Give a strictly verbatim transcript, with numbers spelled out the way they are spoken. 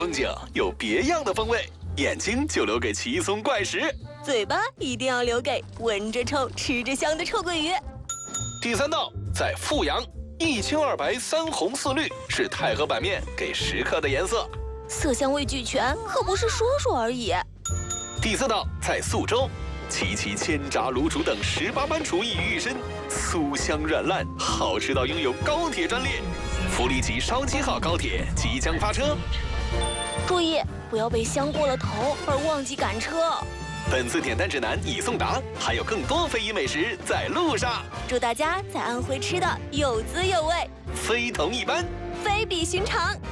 风景有别样的风味，眼睛就留给奇松怪石， 嘴巴一定要留给闻着臭、吃着香的臭鳜鱼。 第三道在富阳，一青二白三红四绿是太和板面给食客的颜色， 色香味俱全，可不是说说而已。 第四道在宿州，齐齐千炸卤煮等十八般厨艺于一身，酥香软烂，好吃到拥有高铁专列。福利级烧鸡号高铁即将发车， 注意不要被香过了头而忘记赶车。 本次点单指南已送达，还有更多非遗美食在路上。 祝大家在安徽吃的有滋有味， 非同一般， 非比寻常。